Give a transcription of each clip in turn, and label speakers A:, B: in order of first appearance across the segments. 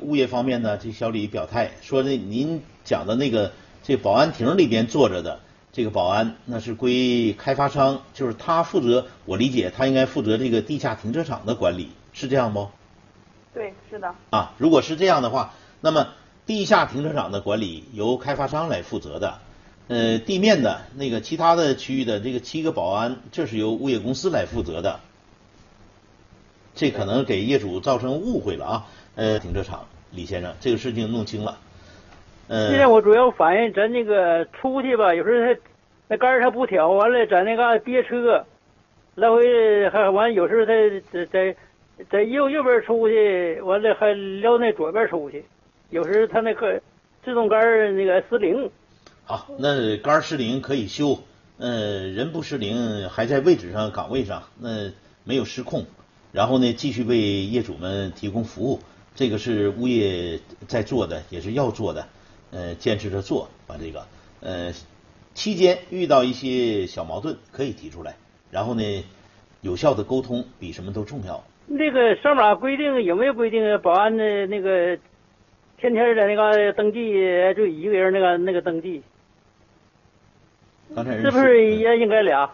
A: 物业方面呢，这小李表态说您讲的那个这保安亭里边坐着的这个保安，那是归开发商，就是他负责，我理解他应该负责这个地下停车场的管理，是这样不？
B: 对，是的。
A: 啊，如果是这样的话，那么地下停车场的管理由开发商来负责的，地面的那个其他的区域的这个7个保安，这是由物业公司来负责的。这可能给业主造成误会了啊。停车场，李先生，这个事情弄清了。
C: 现在我主要反映咱那个出去吧，有时候他那杆儿他不调，完了在那嘎憋车，来回还完，有时候他在右边出去，完了还撩那左边出去，有时候他那个自动杆儿那个失灵。
A: 好，那杆儿失灵可以修，人不失灵还在位置上岗位上，那没有失控，然后呢继续为业主们提供服务，这个是物业在做的，也是要做的，坚持着做，把这个期间遇到一些小矛盾可以提出来，然后呢有效的沟通比什么都重要。
C: 那个上马规定有没有规定保安的那个天天在那个登记就一个人那个登记？
A: 刚才
C: 是不是也应该俩？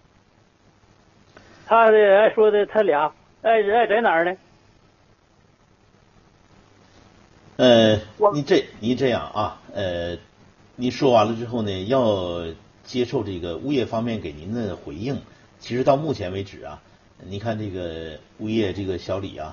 C: 他的说的他俩，在哪儿呢？
A: 你这样啊，你说完了之后呢，要接受这个物业方面给您的回应。其实到目前为止啊，你看这个物业这个小李啊，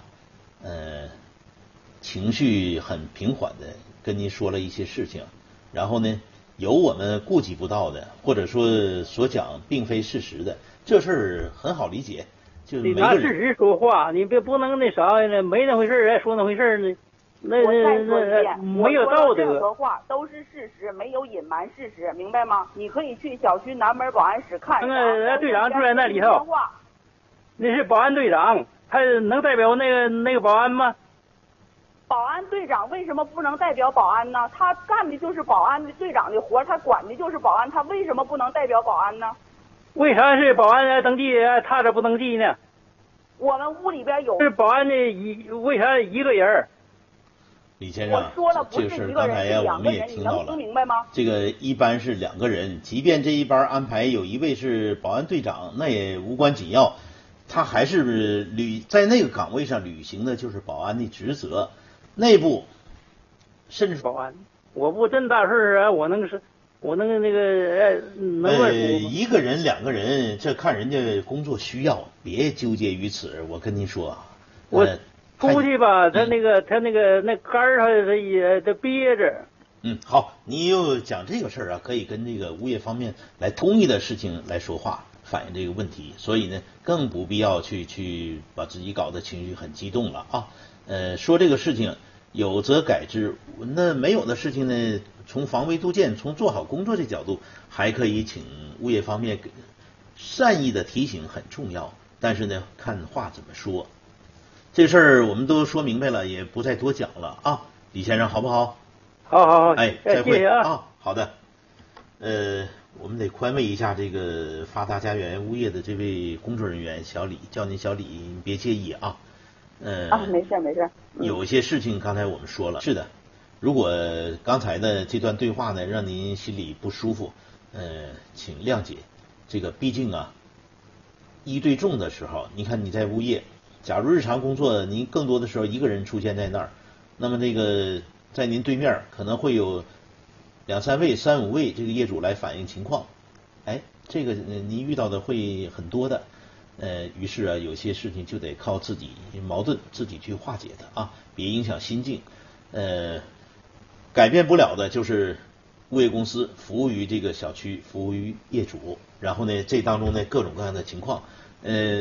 A: 情绪很平缓的跟您说了一些事情，然后呢，有我们顾及不到的，或者说所讲并非事实的，这事儿很好理解。就
C: 你拿事实说话，你不能那啥呢，没那回事还说那回事呢。
B: 我再说一遍，
C: 没有道德。
B: 任何话都是事实，没有隐瞒事实，明白吗？你可以去小区南门保安室看。
C: 那队长住在那里头。那是保安队长，他能代表那个保安吗？
B: 保安队长为什么不能代表保安呢？他干的就是保安的队长的活，他管的就是保安，他为什么不能代表保安呢？
C: 为啥是保安登记，他这不登记呢？
B: 我们屋里边有。
C: 是保安的为啥一个人？
A: 李先生，
B: 我说了不是一个人，是两个人，你能听明白吗？
A: 这个一般是2个人，即便这一班安排有一位是保安队长，那也无关紧要，他还是在那个岗位上履行的就是保安的职责，内部甚至
C: 保安，我不真大事啊，我能那个能乱说吗？
A: 一个人2个人，这看人家工作需要，别纠结于此。我跟您说，
C: 我出去吧，他那杆儿他也憋着。
A: 好，你又讲这个事儿啊，可以跟这个物业方面来通义的事情来说话，反映这个问题，所以呢，更不必要去把自己搞得情绪很激动了啊。说这个事情有则改之，那没有的事情呢，从防微杜渐，从做好工作这角度，还可以请物业方面善意的提醒很重要，但是呢，看话怎么说。这事儿我们都说明白了，也不再多讲了啊，李先生好不好？
C: 好，
A: 哎，再会
C: 谢谢
A: 啊。好的，我们得宽慰一下这个发达家园物业的这位工作人员小李，叫您小李，你别介意啊。
B: 没事。
A: 有一些事情刚才我们说了，是的，如果刚才的这段对话呢让您心里不舒服，请谅解。这个毕竟啊，一对众的时候，你看你在物业。假如日常工作您更多的时候一个人出现在那儿，那么这个在您对面可能会有2、3位、3、5位这个业主来反映情况，这个您遇到的会很多的，于是啊有些事情就得靠自己矛盾自己去化解的啊，别影响心境，改变不了的就是物业公司服务于这个小区，服务于业主，然后呢这当中呢各种各样的情况，